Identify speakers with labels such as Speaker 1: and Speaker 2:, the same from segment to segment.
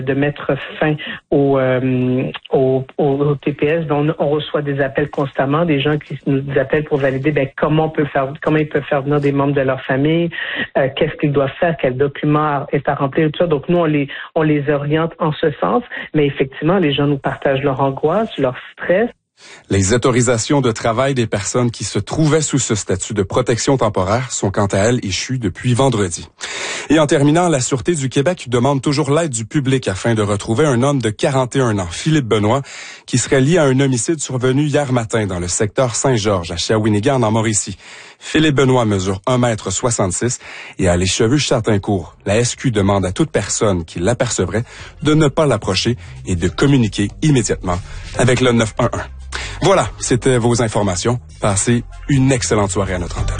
Speaker 1: de mettre fin au TPS. On reçoit des appels constamment, des gens qui nous appellent pour valider comment ils peuvent faire venir des membres de leur famille, qu'est-ce qu'ils doivent faire, quel document est à remplir, tout ça. Donc nous, on les oriente en ce sens, mais effectivement, les gens nous partagent leur angoisse, leur stress.
Speaker 2: Les autorisations de travail des personnes qui se trouvaient sous ce statut de protection temporaire sont quant à elles échues depuis vendredi. Et en terminant, la Sûreté du Québec demande toujours l'aide du public afin de retrouver un homme de 41 ans, Philippe Benoît, qui serait lié à un homicide survenu hier matin dans le secteur Saint-Georges, à Shawinigan, en Mauricie. Philippe Benoît mesure 1,66 m et a les cheveux châtain-court. La SQ demande à toute personne qui l'apercevrait de ne pas l'approcher et de communiquer immédiatement avec le 911. Voilà, c'était vos informations. Passez une excellente soirée à notre antenne.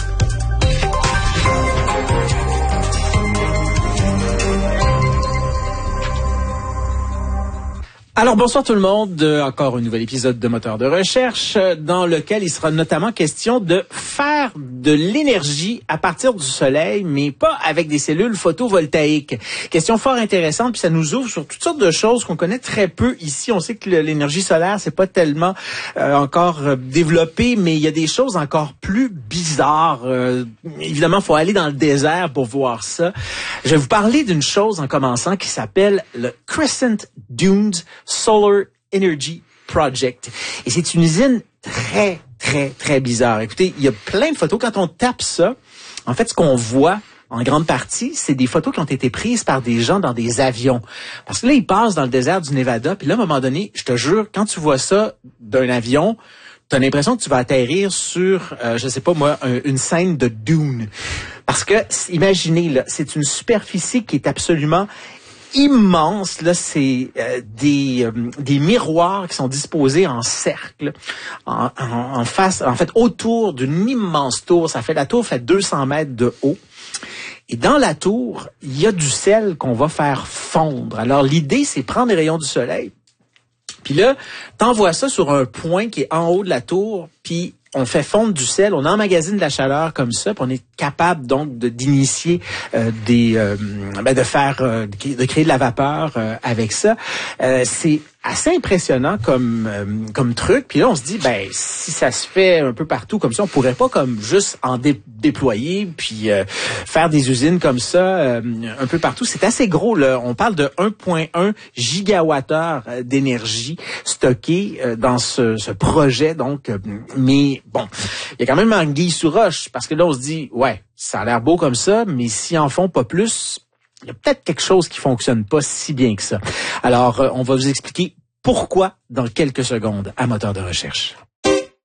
Speaker 3: Alors bonsoir tout le monde, encore un nouvel épisode de Moteur de recherche dans lequel il sera notamment question de faire de l'énergie à partir du soleil, mais pas avec des cellules photovoltaïques. Question fort intéressante, puis ça nous ouvre sur toutes sortes de choses qu'on connaît très peu ici. On sait que l'énergie solaire, c'est pas tellement encore développé, mais il y a des choses encore plus bizarres. Évidemment, il faut aller dans le désert pour voir ça. Je vais vous parler d'une chose en commençant qui s'appelle le Crescent Dunes Solar Energy Project. Et c'est une usine très, très, très bizarre. Écoutez, il y a plein de photos. Quand on tape ça, en fait, ce qu'on voit, en grande partie, c'est des photos qui ont été prises par des gens dans des avions. Parce que là, ils passent dans le désert du Nevada, puis là, à un moment donné, je te jure, quand tu vois ça d'un avion, t'as l'impression que tu vas atterrir sur, je sais pas moi, une scène de Dune. Parce que, imaginez, là, c'est une superficie qui est absolument immense. Là, c'est des miroirs qui sont disposés en cercle, en face, en fait, autour d'une immense tour. La tour fait 200 mètres de haut. Et dans la tour, il y a du sel qu'on va faire fondre. Alors, l'idée, c'est prendre les rayons du soleil. Puis là, t'envoies ça sur un point qui est en haut de la tour, puis on fait fondre du sel, on emmagasine de la chaleur comme ça, puis on est capable donc d'initier de créer de la vapeur avec ça. C'est assez impressionnant comme truc. Puis là, on se dit, si ça se fait un peu partout comme ça, on pourrait pas comme juste en déployer puis faire des usines comme ça un peu partout. C'est assez gros, là. On parle de 1,1 gigawattheure d'énergie stockée dans ce projet. Donc, mais bon, il y a quand même anguille sous roche parce que là, on se dit, ouais, ça a l'air beau comme ça, mais s'ils en font pas plus, il y a peut-être quelque chose qui fonctionne pas si bien que ça. Alors, on va vous expliquer pourquoi dans quelques secondes à Moteur de recherche.